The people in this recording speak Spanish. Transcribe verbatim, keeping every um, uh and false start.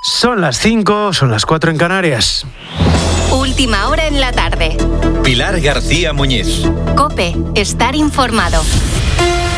Son las cinco, son las cuatro en Canarias. Última hora en la tarde. Pilar García Muñiz. COPE, estar informado.